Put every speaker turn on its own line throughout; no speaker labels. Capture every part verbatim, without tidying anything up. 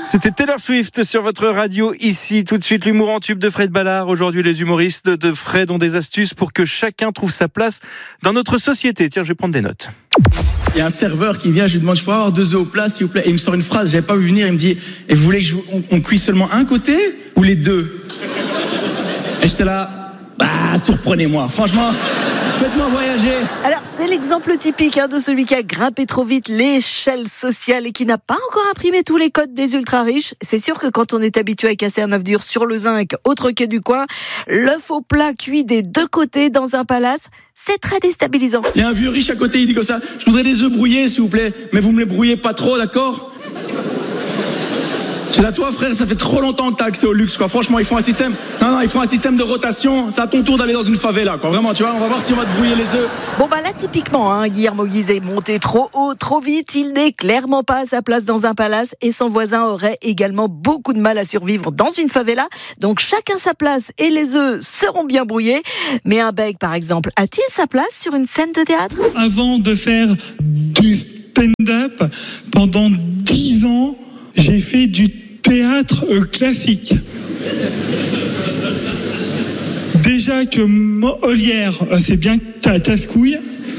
C'était Taylor Swift sur votre radio. Ici, tout de suite, l'humour en tube de Fred Ballard. Aujourd'hui, les humoristes de Fred ont des astuces pour que chacun trouve sa place dans notre société. Tiens, je vais prendre des notes.
Il y a un serveur qui vient, je lui demande, je peux avoir deux œufs au plat, s'il vous plaît. Et il me sort une phrase, j'avais pas vu venir. Il me dit, et vous voulez que je, on, on cuise seulement un côté ou les deux? Et j'étais là, bah, surprenez-moi. Franchement, faites-moi voyager.
Alors, c'est l'exemple typique hein, de celui qui a grimpé trop vite l'échelle sociale et qui n'a pas encore imprimé tous les codes des ultra-riches. C'est sûr que quand on est habitué à casser un œuf dur sur le zinc, autre quai du coin, l'œuf au plat cuit des deux côtés dans un palace, c'est très déstabilisant.
Il y a un vieux riche à côté, il dit comme ça, je voudrais des œufs brouillés, s'il vous plaît, mais vous me les brouillez pas trop, d'accord? C'est là, toi, frère, ça fait trop longtemps que t'as accès au luxe, quoi. Franchement, ils font un système. Non, non, ils font un système de rotation. C'est à ton tour d'aller dans une favela, quoi. Vraiment, tu vois, on va voir si on va te brouiller les œufs.
Bon, bah là, typiquement, hein, Guillermo Guise est monté trop haut, trop vite. Il n'est clairement pas à sa place dans un palace et son voisin aurait également beaucoup de mal à survivre dans une favela. Donc, chacun sa place et les œufs seront bien brouillés. Mais un bec, par exemple, a-t-il sa place sur une scène de théâtre?
Avant de faire du stand-up, pendant dix ans, j'ai fait du théâtre euh, classique. Déjà que Molière, euh, c'est bien casse-couille,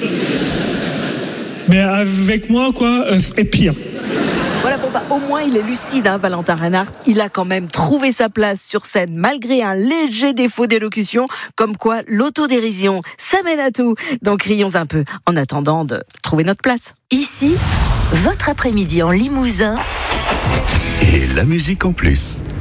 mais avec moi, quoi, euh, c'est pire.
Voilà, bon bah au moins il est lucide, hein, Valentin Reinhardt. Il a quand même trouvé sa place sur scène malgré un léger défaut d'élocution, comme quoi l'autodérision, ça mène à tout. Donc rions un peu en attendant de trouver notre place.
Ici, votre après-midi en Limousin.
Et la musique en plus.